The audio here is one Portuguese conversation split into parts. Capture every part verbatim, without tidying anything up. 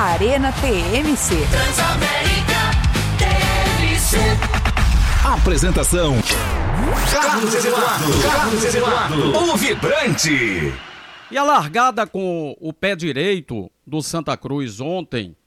Arena T M C. Transamérica T M C. Apresentação: Carlos Eduardo. Carlos Eduardo, o vibrante. E a largada com o pé direito do Santa Cruz ontem,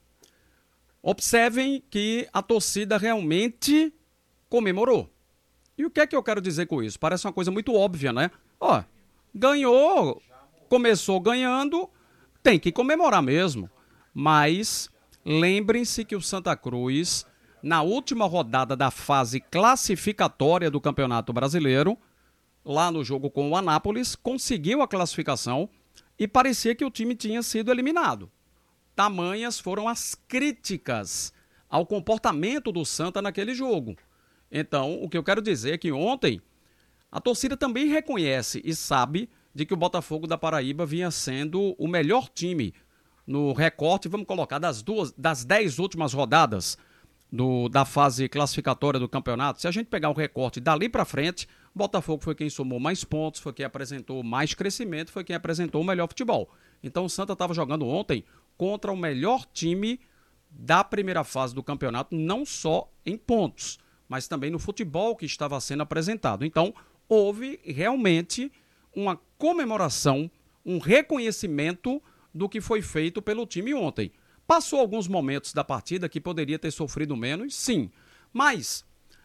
observem que a torcida realmente comemorou. E o que é que eu quero dizer com isso? Parece uma coisa muito óbvia, né? Ó, ganhou, começou ganhando, tem que comemorar mesmo. Mas lembrem-se que o Santa Cruz, na última rodada da fase classificatória do Campeonato Brasileiro, lá no jogo com o Anápolis, conseguiu a classificação e parecia que o time tinha sido eliminado. Tamanhas foram as críticas ao comportamento do Santa naquele jogo. Então, o que eu quero dizer é que ontem a torcida também reconhece e sabe de que o Botafogo da Paraíba vinha sendo o melhor time no recorte, vamos colocar, das duas, das dez últimas rodadas do, da fase classificatória do campeonato. Se a gente pegar o recorte dali para frente, o Botafogo foi quem somou mais pontos, foi quem apresentou mais crescimento, foi quem apresentou o melhor futebol. Então o Santa estava jogando ontem contra o melhor time da primeira fase do campeonato, não só em pontos, mas também no futebol que estava sendo apresentado. Então, houve realmente uma comemoração, um reconhecimento do que foi feito pelo time ontem. Passou alguns momentos da partida que poderia ter sofrido menos, sim, mas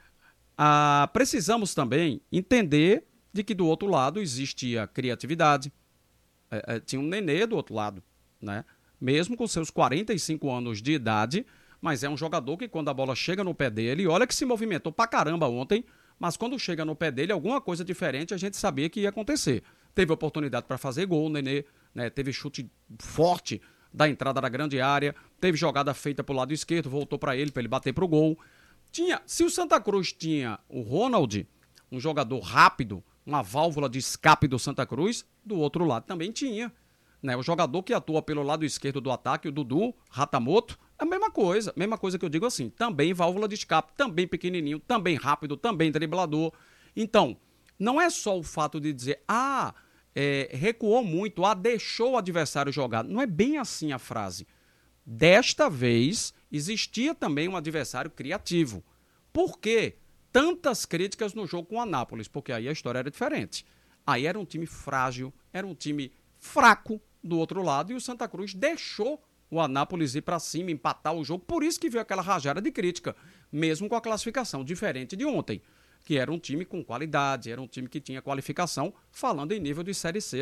ah, precisamos também entender de que do outro lado existia criatividade, é, é, tinha um Nenê do outro lado, né? Mesmo com seus quarenta e cinco anos de idade, mas é um jogador que quando a bola chega no pé dele, olha que se movimentou pra caramba ontem, mas quando chega no pé dele, alguma coisa diferente a gente sabia que ia acontecer. Teve oportunidade para fazer gol, o Nenê, né? Teve chute forte da entrada da grande área, teve jogada feita pro lado esquerdo, voltou para ele, para ele bater pro gol. Tinha, se o Santa Cruz tinha o Ronald, um jogador rápido, uma válvula de escape do Santa Cruz, do outro lado também tinha. Né, o jogador que atua pelo lado esquerdo do ataque, o Dudu Ratamoto, é a mesma coisa, mesma coisa que eu digo assim, também válvula de escape, também pequenininho, também rápido, também driblador. Então, não é só o fato de dizer, ah, é, recuou muito, ah, deixou o adversário jogar. Não é bem assim a frase. Desta vez, existia também um adversário criativo. Por quê? Tantas críticas no jogo com o Anápolis, porque aí a história era diferente. Aí era um time frágil, era um time fraco do outro lado, e o Santa Cruz deixou o Anápolis ir para cima, empatar o jogo, por isso que veio aquela rajada de crítica, mesmo com a classificação diferente de ontem, que era um time com qualidade, era um time que tinha qualificação, falando em nível de Série C.